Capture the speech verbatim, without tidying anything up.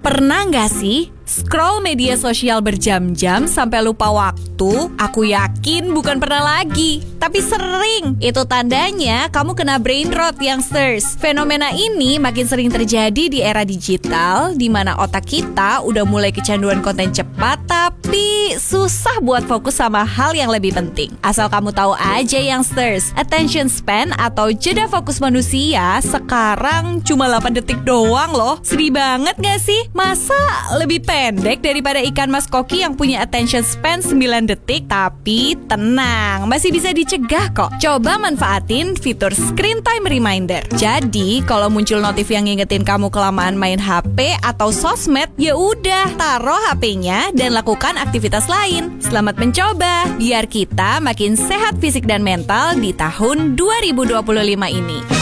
Pernah nggak sih scroll media sosial berjam-jam sampai lupa waktu? Aku yakin bukan pernah lagi, tapi sering. Itu tandanya kamu kena brain rot, youngsters. Fenomena ini makin sering terjadi di era digital, di mana otak kita udah mulai kecanduan konten cepat, tapi susah buat fokus sama hal yang lebih penting. Asal kamu tahu aja, youngsters, attention span atau jeda fokus manusia sekarang cuma delapan detik doang loh. Sedih banget gak sih? Masa lebih pendek daripada ikan mas koki yang punya attention span sembilan detik? Tapi tenang, masih bisa dicegah kok. Coba manfaatin fitur screen time reminder. Jadi kalau muncul notif yang ngingetin kamu kelamaan main H P atau sosmed, ya udah taruh H P-nya dan lakukan aktivitas lain. Selamat mencoba, biar kita makin sehat fisik dan mental di tahun dua ribu dua puluh lima ini.